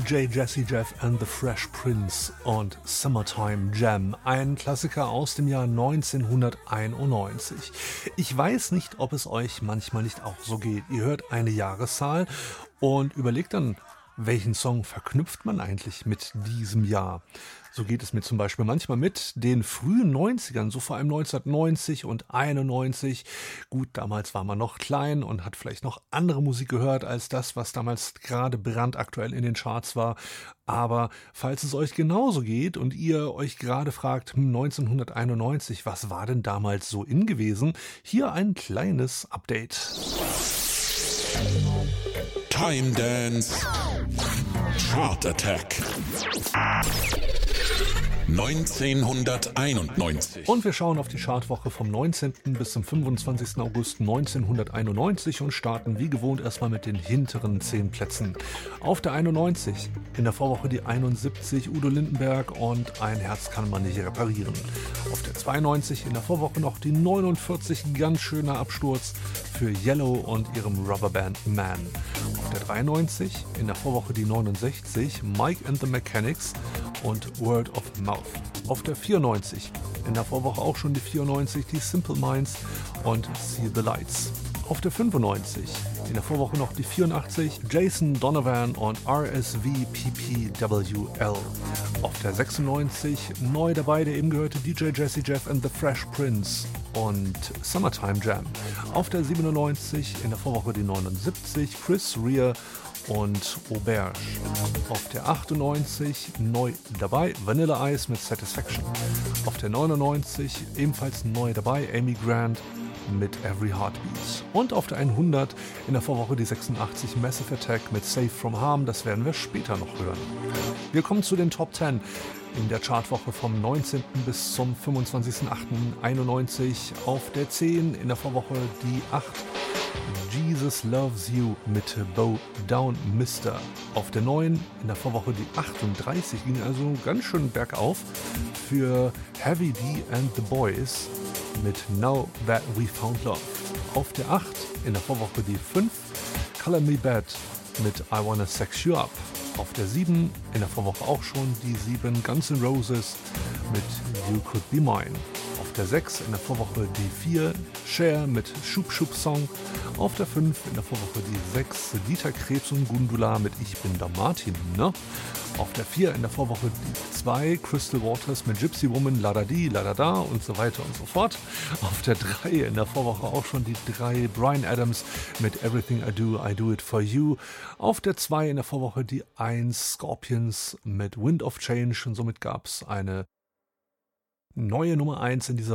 DJ Jazzy Jeff and the Fresh Prince und Summertime Jam, ein Klassiker aus dem Jahr 1991. Ich weiß nicht, ob es euch manchmal nicht auch so geht. Ihr hört eine Jahreszahl und überlegt dann, welchen Song verknüpft man eigentlich mit diesem Jahr? So geht es mir zum Beispiel manchmal mit den frühen 90ern, so vor allem 1990 und 91. Gut, damals war man noch klein und hat vielleicht noch andere Musik gehört als das, was damals gerade brandaktuell in den Charts war. Aber falls es euch genauso geht und ihr euch gerade fragt, 1991, was war denn damals so in gewesen? Hier ein kleines Update. Time Dance Chart Attack 1991. Und wir schauen auf die Chartwoche vom 19. bis zum 25. August 1991 und starten wie gewohnt erstmal mit den hinteren 10 Plätzen. Auf der 91, in der Vorwoche die 71, Udo Lindenberg und Ein Herz kann man nicht reparieren. Auf der 92, in der Vorwoche noch die 49, ganz schöner Absturz für Yellow und ihrem Rubberband Man. Auf der 93, in der Vorwoche die 69, Mike and the Mechanics und Word of Mouth. Auf der 94, in der Vorwoche auch schon die 94, die Simple Minds und See the Lights. Auf der 95, in der Vorwoche noch die 84, Jason Donovan und RSVPPWL. Auf der 96, neu dabei der eben gehörte DJ Jazzy Jeff and the Fresh Prince und Summertime Jam. Auf der 97, in der Vorwoche die 79, Chris Rea und Auberge. Auf der 98 neu dabei Vanilla Ice mit Satisfaction. Auf der 99 ebenfalls neu dabei Amy Grant mit Every Heartbeat. Und auf der 100 in der Vorwoche die 86 Massive Attack mit Safe from Harm. Das werden wir später noch hören. Wir kommen zu den Top 10 in der Chartwoche vom 19. bis zum 25.08.91. Auf der 10 in der Vorwoche die 8 Jesus Loves You mit Bow Down Mister. Auf der 9 in der Vorwoche die 38, ging also ganz schön bergauf für Heavy D and the Boys mit Now That We Found Love. Auf der 8 in der Vorwoche die 5 Color Me Bad mit I Wanna Sex You Up. Auf der 7 in der Vorwoche auch schon die 7 Guns N' Roses mit You Could Be Mine. Auf der 6 in der Vorwoche die 4 Cher mit Schub Schub Song. Auf der 5 in der Vorwoche die 6 Dieter Krebs und Gundula mit Ich bin der Martin, ne? Auf der 4 in der Vorwoche die 2 Crystal Waters mit Gypsy Woman, La Da Di, La Da Da und so weiter und so fort. Auf der 3 in der Vorwoche auch schon die 3 Bryan Adams mit Everything I Do It For You. Auf der 2 in der Vorwoche die 1 Scorpions mit Wind of Change und somit gab es eine neue Nummer 1 in dieser